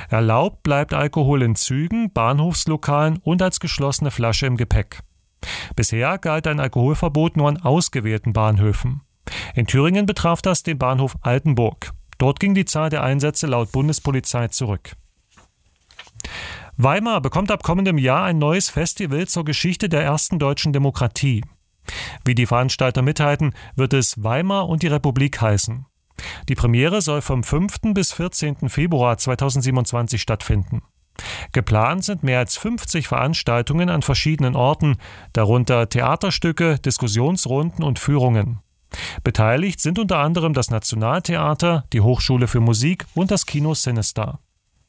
Erlaubt bleibt Alkohol in Zügen, Bahnhofslokalen und als geschlossene Flasche im Gepäck. Bisher galt ein Alkoholverbot nur an ausgewählten Bahnhöfen. In Thüringen betraf das den Bahnhof Altenburg. Dort ging die Zahl der Einsätze laut Bundespolizei zurück. Weimar bekommt ab kommendem Jahr ein neues Festival zur Geschichte der ersten deutschen Demokratie. Wie die Veranstalter mitteilten, wird es Weimar und die Republik heißen. Die Premiere soll vom 5. bis 14. Februar 2027 stattfinden. Geplant sind mehr als 50 Veranstaltungen an verschiedenen Orten, darunter Theaterstücke, Diskussionsrunden und Führungen. Beteiligt sind unter anderem das Nationaltheater, die Hochschule für Musik und das Kino Cinestar.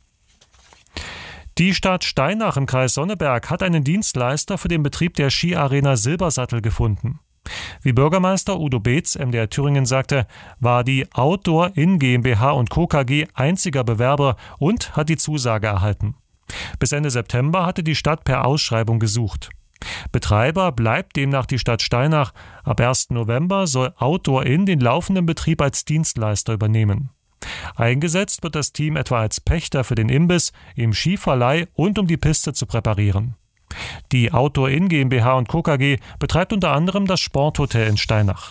Die Stadt Steinach im Kreis Sonneberg hat einen Dienstleister für den Betrieb der Skiarena Silbersattel gefunden. Wie Bürgermeister Udo Beetz MDR Thüringen sagte, war die Outdoor In GmbH & Co. KG einziger Bewerber und hat die Zusage erhalten. Bis Ende September hatte die Stadt per Ausschreibung gesucht. Betreiber bleibt demnach die Stadt Steinach. Ab 1. November soll Outdoor In den laufenden Betrieb als Dienstleister übernehmen. Eingesetzt wird das Team etwa als Pächter für den Imbiss, im Skiverleih und um die Piste zu präparieren. Die Outdoor In GmbH & Co. KG betreibt unter anderem das Sporthotel in Steinach.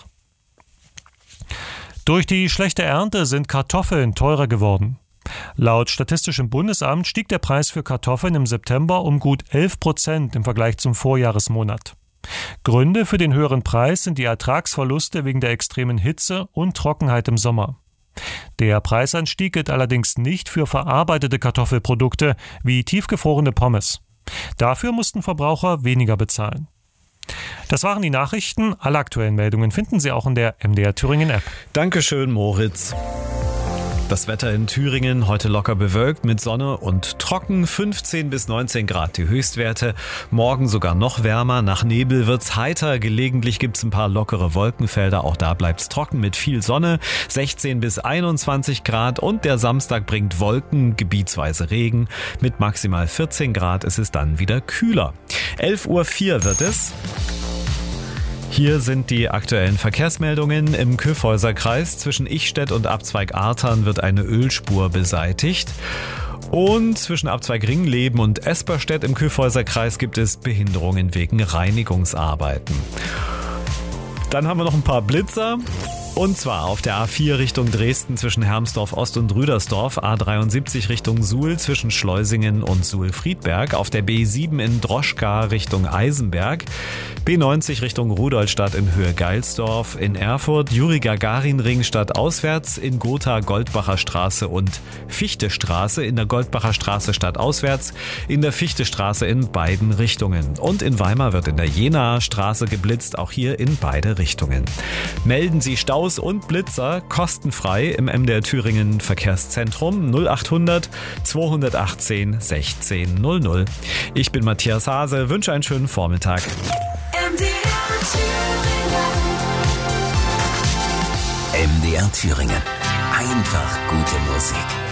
Durch die schlechte Ernte sind Kartoffeln teurer geworden. Laut Statistischem Bundesamt stieg der Preis für Kartoffeln im September um gut 11% im Vergleich zum Vorjahresmonat. Gründe für den höheren Preis sind die Ertragsverluste wegen der extremen Hitze und Trockenheit im Sommer. Der Preisanstieg gilt allerdings nicht für verarbeitete Kartoffelprodukte wie tiefgefrorene Pommes. Dafür mussten Verbraucher weniger bezahlen. Das waren die Nachrichten. Alle aktuellen Meldungen finden Sie auch in der MDR Thüringen App. Dankeschön, Moritz. Das Wetter in Thüringen heute locker bewölkt mit Sonne und trocken, 15 bis 19 Grad die Höchstwerte. Morgen sogar noch wärmer, nach Nebel wird's heiter, gelegentlich gibt's ein paar lockere Wolkenfelder, auch da bleibt's trocken mit viel Sonne, 16 bis 21 Grad und der Samstag bringt Wolken, gebietsweise Regen, mit maximal 14 Grad ist es dann wieder kühler. 11:04 Uhr wird es. Hier sind die aktuellen Verkehrsmeldungen. Im Kyffhäuser Kreis zwischen Ichstedt und Abzweig Artern wird eine Ölspur beseitigt. Und zwischen Abzweig Ringleben und Esperstedt im Kyffhäuser Kreis gibt es Behinderungen wegen Reinigungsarbeiten. Dann haben wir noch ein paar Blitzer. Und zwar auf der A4 Richtung Dresden zwischen Hermsdorf Ost und Rüdersdorf, A73 Richtung Suhl zwischen Schleusingen und Suhl-Friedberg, auf der B7 in Droschka Richtung Eisenberg, B90 Richtung Rudolstadt in Höhe Geilsdorf, in Erfurt Juri-Gagarin-Ring stadtauswärts, in Gotha Goldbacher Straße und Fichtestraße, in der Goldbacher Straße stadtauswärts, in der Fichtestraße in beiden Richtungen. Und in Weimar wird in der Jenaer Straße geblitzt, auch hier in beide Richtungen. Melden Sie Staus und Blitzer kostenfrei im MDR Thüringen Verkehrszentrum 0800 218 1600. Ich bin Matthias Hase, wünsche einen schönen Vormittag. MDR Thüringen. Einfach gute Musik.